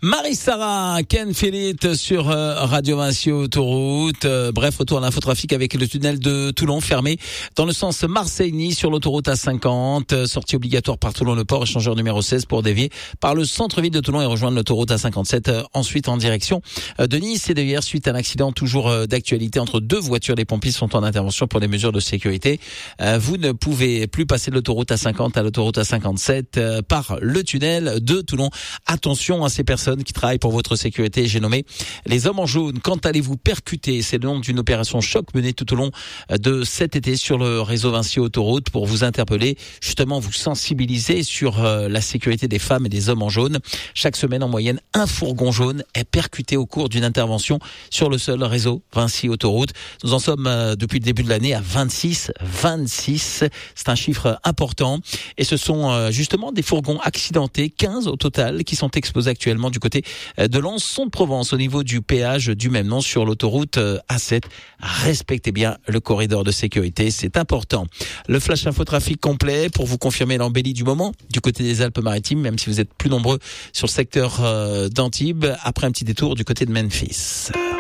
Marie-Sarah, Ken Philippe sur Radio Vinci Autoroute. Bref, retour à l'infotrafic avec le tunnel de Toulon fermé dans le sens Marseille-Nice sur l'autoroute A50. Sortie obligatoire par Toulon-le-Port, échangeur numéro 16 pour dévier par le centre-ville de Toulon et rejoindre l'autoroute A57. Ensuite en direction de Nice et de hier suite à un accident toujours d'actualité entre deux voitures. Les pompiers sont en intervention pour des mesures de sécurité. Vous ne pouvez plus passer de l'autoroute A50 à l'autoroute A57 par le tunnel de Toulon. Attention à ces personnes qui travaillent pour votre sécurité. J'ai nommé les hommes en jaune. Quand allez-vous percuter? C'est le nom d'une opération choc menée tout au long de cet été sur le réseau Vinci Autoroute pour vous interpeller, justement vous sensibiliser sur la sécurité des femmes et des hommes en jaune. Chaque semaine, en moyenne, un fourgon jaune est percuté au cours d'une intervention sur le seul réseau Vinci Autoroute. Nous en sommes depuis le début de l'année à 26. C'est un chiffre important. Et ce sont justement des fourgons accidentés, 15 au total, qui sont exposés actuellement du côté de Lens-Son-de-Provence au niveau du péage du même nom sur l'autoroute A7. Respectez bien le corridor de sécurité, c'est important. Le flash infotrafic complet pour vous confirmer l'embellie du moment du côté des Alpes-Maritimes, même si vous êtes plus nombreux sur le secteur d'Antibes, après un petit détour du côté de Memphis.